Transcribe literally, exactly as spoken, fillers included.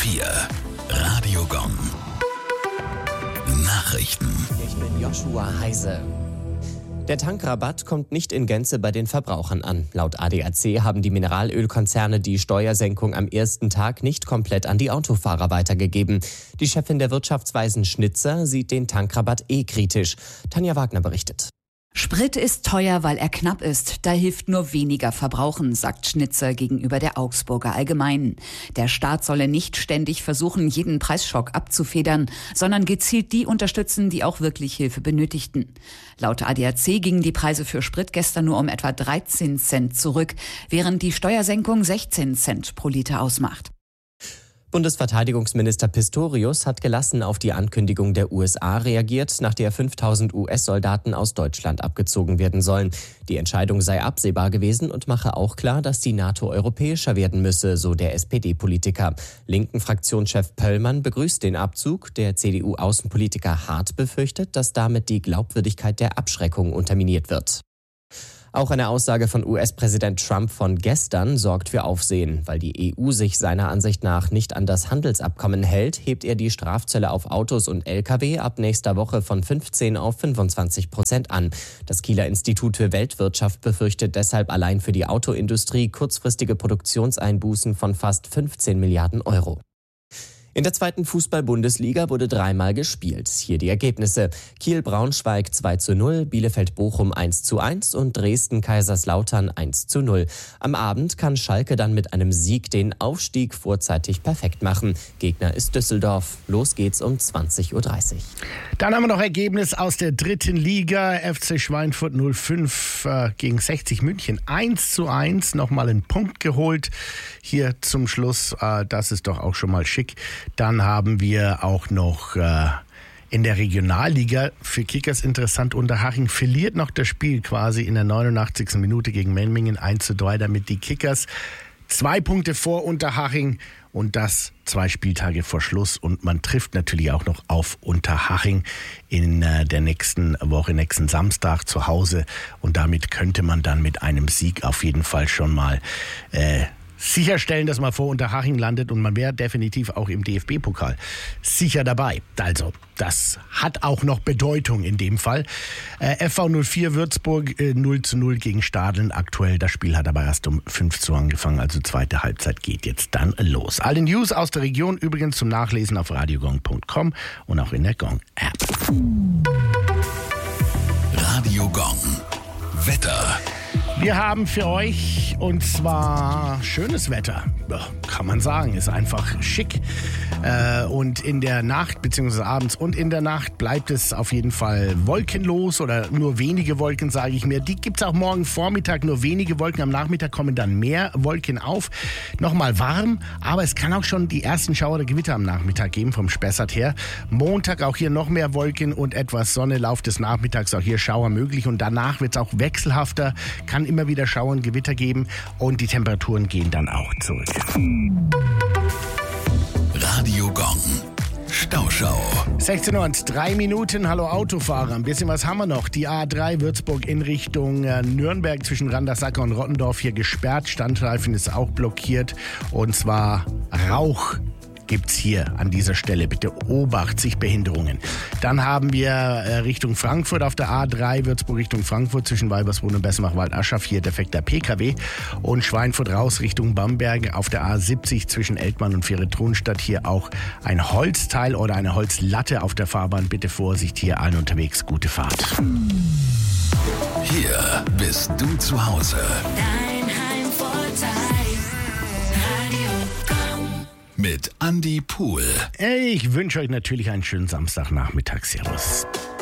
vier. Radio Gong. Nachrichten. Ich bin Joshua Heise. Der Tankrabatt kommt nicht in Gänze bei den Verbrauchern an. Laut A D A C haben die Mineralölkonzerne die Steuersenkung am ersten Tag nicht komplett an die Autofahrer weitergegeben. Die Chefin der Wirtschaftsweisen Schnitzer sieht den Tankrabatt eh kritisch. Tanja Wagner berichtet. Sprit ist teuer, weil er knapp ist. Da hilft nur weniger Verbrauchen, sagt Schnitzer gegenüber der Augsburger Allgemeinen. Der Staat solle nicht ständig versuchen, jeden Preisschock abzufedern, sondern gezielt die unterstützen, die auch wirklich Hilfe benötigten. Laut A D A C gingen die Preise für Sprit gestern nur um etwa dreizehn Cent zurück, während die Steuersenkung sechzehn Cent pro Liter ausmacht. Bundesverteidigungsminister Pistorius hat gelassen auf die Ankündigung der U S A reagiert, nach der fünftausend U S-Soldaten aus Deutschland abgezogen werden sollen. Die Entscheidung sei absehbar gewesen und mache auch klar, dass die NATO europäischer werden müsse, so der S P D-Politiker. Linken Fraktionschef Pöllmann begrüßt den Abzug. Der C D U-Außenpolitiker Hart befürchtet, dass damit die Glaubwürdigkeit der Abschreckung unterminiert wird. Auch eine Aussage von U S-Präsident Trump von gestern sorgt für Aufsehen. Weil die E U sich seiner Ansicht nach nicht an das Handelsabkommen hält, hebt er die Strafzölle auf Autos und L K W ab nächster Woche von fünfzehn auf fünfundzwanzig Prozent an. Das Kieler Institut für Weltwirtschaft befürchtet deshalb allein für die Autoindustrie kurzfristige Produktionseinbußen von fast fünfzehn Milliarden Euro. In der zweiten Fußball-Bundesliga wurde dreimal gespielt. Hier die Ergebnisse: Kiel-Braunschweig zwei zu null, Bielefeld-Bochum eins zu eins und Dresden-Kaiserslautern eins zu null. Am Abend kann Schalke dann mit einem Sieg den Aufstieg vorzeitig perfekt machen. Gegner ist Düsseldorf. Los geht's um zwanzig Uhr dreißig. Dann haben wir noch Ergebnis aus der dritten Liga. F C Schweinfurt null fünf äh, gegen sechzig München eins zu eins. Nochmal einen Punkt geholt hier zum Schluss. Äh, das ist doch auch schon mal schick. Dann haben wir auch noch äh, in der Regionalliga für Kickers interessant. Unterhaching verliert noch das Spiel quasi in der neunundachtzigsten Minute gegen Memmingen eins zu drei. Damit die Kickers zwei Punkte vor Unterhaching und das zwei Spieltage vor Schluss. Und man trifft natürlich auch noch auf Unterhaching in äh, der nächsten Woche, nächsten Samstag zu Hause. Und damit könnte man dann mit einem Sieg auf jeden Fall schon mal äh, sicherstellen, dass man vor Unterhaching landet, und man wäre definitiv auch im D F B-Pokal sicher dabei. Also, das hat auch noch Bedeutung in dem Fall. Äh, F V null vier Würzburg äh, null zu null gegen Stadeln aktuell. Das Spiel hat aber erst um fünf Uhr angefangen, also zweite Halbzeit geht jetzt dann los. Alle News aus der Region übrigens zum Nachlesen auf radiogong punkt com und auch in der Gong-App. Radio Gong. Wetter. Wir haben für euch, und zwar schönes Wetter, ja, kann man sagen, ist einfach schick. Äh, und in der Nacht, beziehungsweise abends und in der Nacht bleibt es auf jeden Fall wolkenlos oder nur wenige Wolken, sage ich mir. Die gibt es auch morgen Vormittag, nur wenige Wolken. Am Nachmittag kommen dann mehr Wolken auf. Nochmal warm, aber es kann auch schon die ersten Schauer oder Gewitter am Nachmittag geben, vom Spessart her. Montag auch hier noch mehr Wolken und etwas Sonne. Lauf des Nachmittags auch hier Schauer möglich, und danach wird es auch wechselhafter, kann immer wieder Schauer und Gewitter geben, und die Temperaturen gehen dann auch zurück. Radio Gong. Stauschau. sechzehn Uhr und drei Minuten. Hallo Autofahrer. Ein bisschen was haben wir noch. Die A drei Würzburg in Richtung äh, Nürnberg zwischen Randersacker und Rottendorf hier gesperrt. Standstreifen ist auch blockiert. Und zwar Rauch gibt's hier an dieser Stelle. Bitte Obacht, sich Behinderungen. Dann haben wir äh, Richtung Frankfurt auf der A drei, Würzburg Richtung Frankfurt zwischen Weibersbrunn und Bessemach-Wald-Aschach, hier defekter P K W. Und Schweinfurt raus Richtung Bamberg auf der A siebzig zwischen Eltmann und Feretronstadt, hier auch ein Holzteil oder eine Holzlatte auf der Fahrbahn. Bitte Vorsicht, hier allen unterwegs. Gute Fahrt. Hier bist du zu Hause. Dein Heimvorteil. Radio Gong. Mit Andi Pohl. Ich wünsche euch natürlich einen schönen Samstagnachmittag. Servus.